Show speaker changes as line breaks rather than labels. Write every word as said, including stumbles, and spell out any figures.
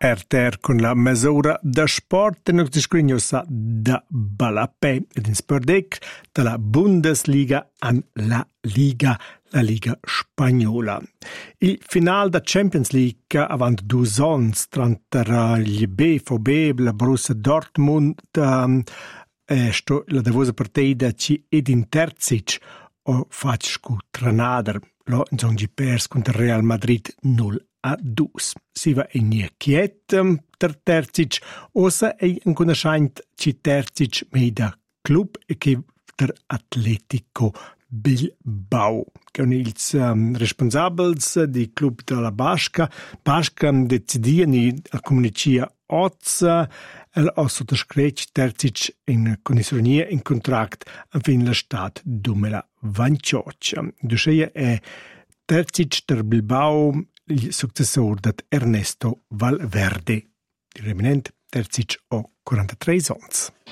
Erter con la mesura da sport e nos discugnosa da balapè ed in spordec dalla Bundesliga an la Liga, la Liga spagnola. Il final da Champions League avant dus ons tra gli B V B, la Borussia Dortmund, um, e sto la davosa partida ci Edin Terzic o fac scu tranader, lo insongi pers contra Real Madrid null a dus. Si va in nie chiet ter Terzic, osa ei un conoscent ci Terzic meida club e che ter Atletico Bilbao, che sono i um, responsabili del club della Basca. Basca decidiano a comunicare oggi e ha sottoscritto Terzic in condizione in contratto fin l'estate duemilaventotto. Dusceia è Terzic der Bilbao il successore di Ernesto Valverde. Il reminente Terzic ha quarantatré anni.